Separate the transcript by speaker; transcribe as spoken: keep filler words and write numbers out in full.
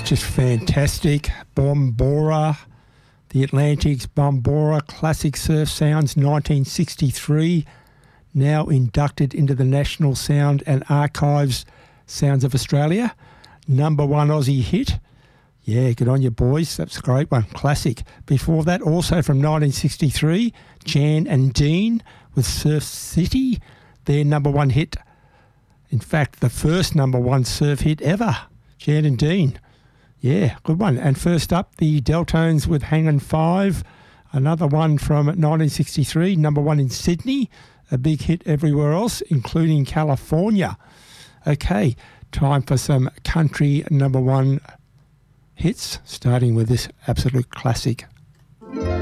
Speaker 1: just fantastic. Bombora, the Atlantic's Bombora Classic Surf Sounds nineteen sixty-three, now inducted into the National Sound and Archives Sounds of Australia. Number one Aussie hit. Yeah, good on you, boys. That's a great one. Classic. Before that, also from nineteen sixty-three, Jan and Dean with Surf City, their number one hit. In fact, the first number one surf hit ever. Jan and Dean. Yeah, good one. And first up, the Deltones with Hangin' Five. Another one from nineteen sixty-three, number one in Sydney. A big hit everywhere else, including California. Okay, time for some country number one hits, starting with this absolute classic.